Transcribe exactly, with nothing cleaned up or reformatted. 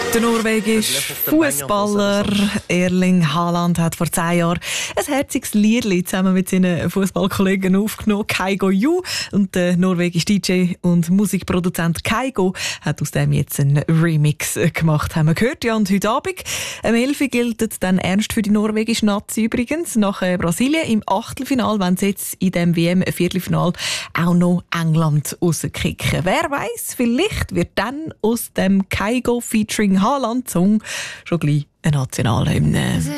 Der norwegische Fußballer Erling Haaland hat vor zehn Jahren ein herziges Liedli zusammen mit seinen Fußballkollegen aufgenommen, Kygo You. Und der norwegische D J und Musikproduzent Kygo hat aus dem jetzt einen Remix gemacht, haben wir gehört. Ja, und heute Abend um elf Uhr gilt dann ernst für die norwegische Nazi übrigens. Nach Brasilien im Achtelfinal, wenn sie jetzt in dem W M-Viertelfinal auch noch England rauskicken. Wer weiß, vielleicht wird dann aus dem Kygo featuring Haaland-Song schon gleich ein Nationalhymne.